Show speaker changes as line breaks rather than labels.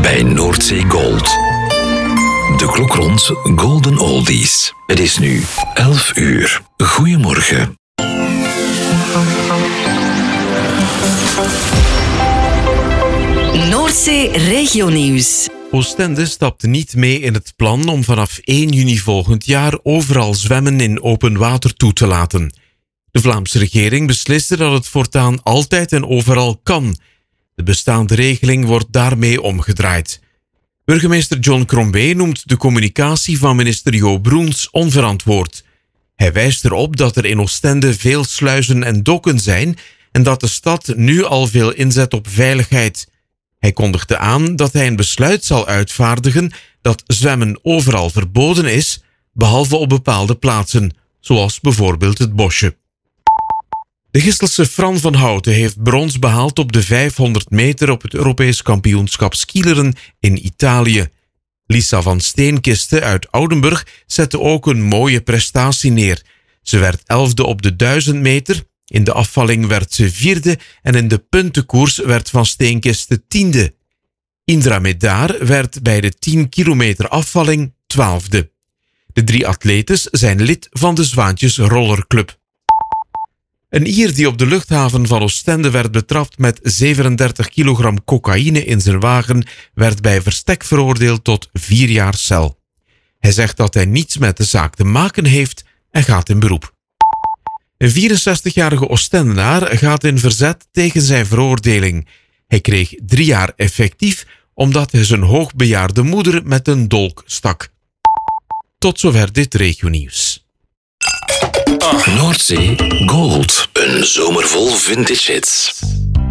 bij Noordzee Gold. De klok rond Golden Oldies. Het is nu 11 uur. Goedemorgen.
Noordzee Regionieuws.
Oostende stapt niet mee in het plan om vanaf 1 juni volgend jaar overal zwemmen in open water toe te laten. De Vlaamse regering besliste dat het voortaan altijd en overal kan. De bestaande regeling wordt daarmee omgedraaid. Burgemeester John Crombie noemt de communicatie van minister Jo Broens onverantwoord. Hij wijst erop dat er in Oostende veel sluizen en dokken zijn en dat de stad nu al veel inzet op veiligheid. Hij kondigde aan dat hij een besluit zal uitvaardigen dat zwemmen overal verboden is, behalve op bepaalde plaatsen, zoals bijvoorbeeld het bosje. De Gistelse Fran van Houten heeft brons behaald op de 500 meter op het Europees kampioenschap skileren in Italië. Lisa van Steenkiste uit Oudenburg zette ook een mooie prestatie neer. Ze werd 11e op de 1000 meter, in de afvalling werd ze 4e en in de puntenkoers werd Van Steenkiste 10e. Indra Medar werd bij de 10 kilometer afvalling 12e. De 3 atletes zijn lid van de Zwaantjes Rollerclub. Een Ier die op de luchthaven van Oostende werd betrapt met 37 kilogram cocaïne in zijn wagen, werd bij verstek veroordeeld tot 4 jaar cel. Hij zegt dat hij niets met de zaak te maken heeft en gaat in beroep. Een 64-jarige Oostendenaar gaat in verzet tegen zijn veroordeling. Hij kreeg 3 jaar effectief omdat hij zijn hoogbejaarde moeder met een dolk stak. Tot zover dit regionieuws.
Noordzee Gold. Een zomer vol vintage hits.